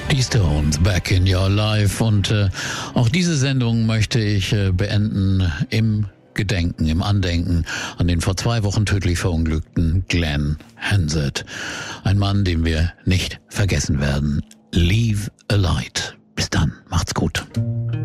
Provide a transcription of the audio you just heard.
Die Stones, Back in Your Life. Und auch diese Sendung möchte ich beenden im Gedenken, im Andenken an den vor 2 Wochen tödlich verunglückten Glenn Hansard. Ein Mann, den wir nicht vergessen werden. Leave a light. Bis dann, macht's gut.